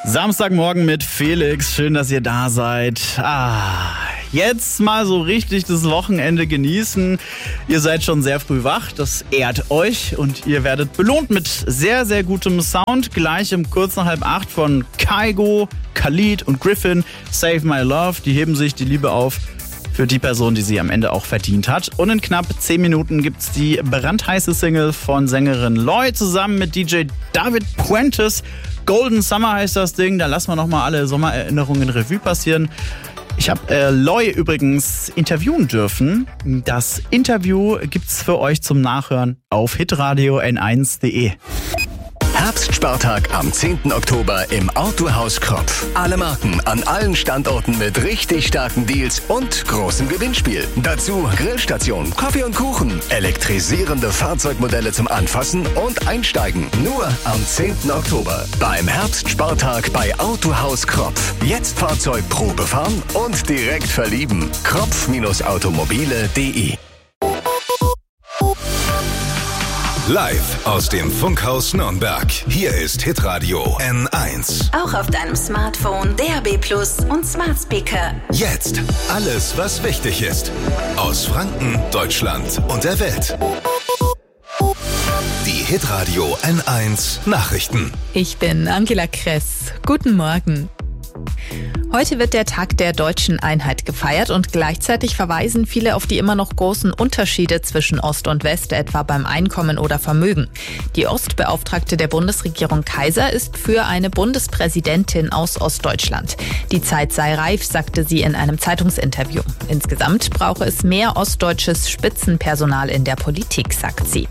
Samstagmorgen mit Felix. Schön, dass ihr da seid. Jetzt mal so richtig das Wochenende genießen. Ihr seid schon sehr früh wach. Das ehrt euch und ihr werdet belohnt mit sehr, sehr gutem Sound. Gleich um kurz nach 7:30 von Kygo, Khalid und Griffin. Save My Love. Die heben sich die Liebe auf für die Person, die sie am Ende auch verdient hat. Und in knapp 10 Minuten gibt's die brandheiße Single von Sängerin Loy zusammen mit DJ David Puentes. Golden Summer heißt das Ding. Da lassen wir nochmal alle Sommererinnerungen Revue passieren. Ich habe Loy übrigens interviewen dürfen. Das Interview gibt's für euch zum Nachhören auf hitradio n1.de. Herbstspartag am 10. Oktober im Autohaus Kropf. Alle Marken an allen Standorten mit richtig starken Deals und großem Gewinnspiel. Dazu Grillstation, Kaffee und Kuchen, elektrisierende Fahrzeugmodelle zum Anfassen und Einsteigen. Nur am 10. Oktober beim Herbstspartag bei Autohaus Kropf. Jetzt Fahrzeugprobe fahren und direkt verlieben. Kropf-automobile.de. Live aus dem Funkhaus Nürnberg. Hier ist Hitradio N1. Auch auf deinem Smartphone, DAB+ und Smart Speaker. Jetzt alles, was wichtig ist. Aus Franken, Deutschland und der Welt. Die Hitradio N1 Nachrichten. Ich bin Angela Kress. Guten Morgen. Heute wird der Tag der deutschen Einheit gefeiert und gleichzeitig verweisen viele auf die immer noch großen Unterschiede zwischen Ost und West, etwa beim Einkommen oder Vermögen. Die Ostbeauftragte der Bundesregierung Kaiser ist für eine Bundespräsidentin aus Ostdeutschland. Die Zeit sei reif, sagte sie in einem Zeitungsinterview. Insgesamt brauche es mehr ostdeutsches Spitzenpersonal in der Politik, sagt sie.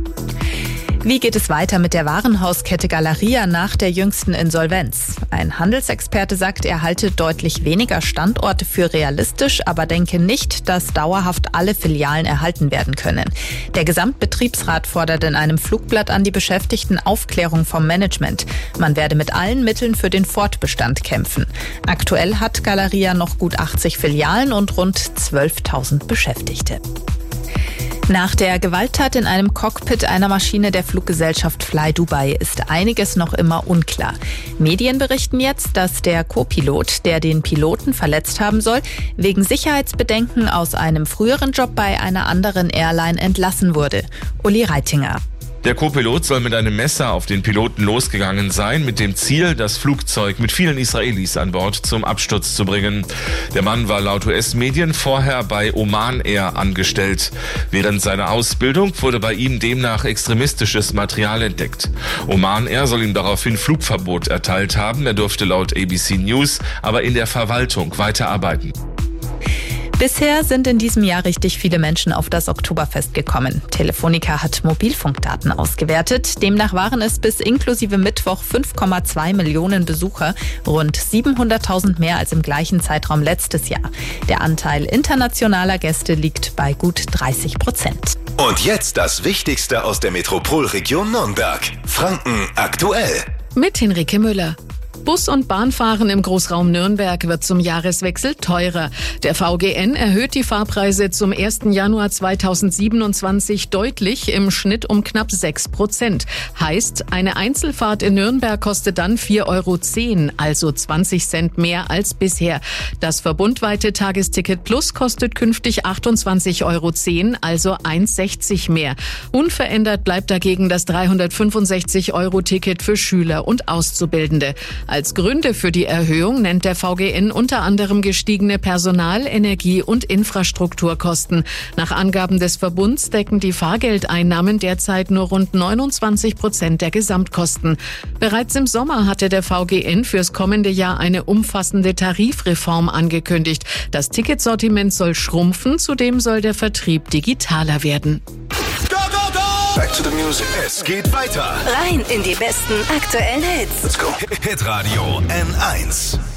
Wie geht es weiter mit der Warenhauskette Galeria nach der jüngsten Insolvenz? Ein Handelsexperte sagt, er halte deutlich weniger Standorte für realistisch, aber denke nicht, dass dauerhaft alle Filialen erhalten werden können. Der Gesamtbetriebsrat fordert in einem Flugblatt an die Beschäftigten Aufklärung vom Management. Man werde mit allen Mitteln für den Fortbestand kämpfen. Aktuell hat Galeria noch gut 80 Filialen und rund 12.000 Beschäftigte. Nach der Gewalttat in einem Cockpit einer Maschine der Fluggesellschaft Fly Dubai ist einiges noch immer unklar. Medien berichten jetzt, dass der Co-Pilot, der den Piloten verletzt haben soll, wegen Sicherheitsbedenken aus einem früheren Job bei einer anderen Airline entlassen wurde. Uli Reitinger. Der Co-Pilot soll mit einem Messer auf den Piloten losgegangen sein, mit dem Ziel, das Flugzeug mit vielen Israelis an Bord zum Absturz zu bringen. Der Mann war laut US-Medien vorher bei Oman Air angestellt. Während seiner Ausbildung wurde bei ihm demnach extremistisches Material entdeckt. Oman Air soll ihm daraufhin Flugverbot erteilt haben. Er durfte laut ABC News aber in der Verwaltung weiterarbeiten. Bisher sind in diesem Jahr richtig viele Menschen auf das Oktoberfest gekommen. Telefonica hat Mobilfunkdaten ausgewertet. Demnach waren es bis inklusive Mittwoch 5,2 Millionen Besucher, rund 700.000 mehr als im gleichen Zeitraum letztes Jahr. Der Anteil internationaler Gäste liegt bei gut 30%. Und jetzt das Wichtigste aus der Metropolregion Nürnberg. Franken aktuell. Mit Henrike Müller. Bus- und Bahnfahren im Großraum Nürnberg wird zum Jahreswechsel teurer. Der VGN erhöht die Fahrpreise zum 1. Januar 2027 deutlich, im Schnitt um knapp 6%. Heißt, eine Einzelfahrt in Nürnberg kostet dann 4,10 €, also 20 Cent mehr als bisher. Das verbundweite Tagesticket Plus kostet künftig 28,10 €, also 1,60 mehr. Unverändert bleibt dagegen das 365-€-Ticket für Schüler und Auszubildende. Als Gründe für die Erhöhung nennt der VGN unter anderem gestiegene Personal-, Energie- und Infrastrukturkosten. Nach Angaben des Verbunds decken die Fahrgeldeinnahmen derzeit nur rund 29% der Gesamtkosten. Bereits im Sommer hatte der VGN fürs kommende Jahr eine umfassende Tarifreform angekündigt. Das Ticketsortiment soll schrumpfen, zudem soll der Vertrieb digitaler werden. Back to the music. Es geht weiter. Rein in die besten aktuellen Hits. Let's go. Hitradio N1.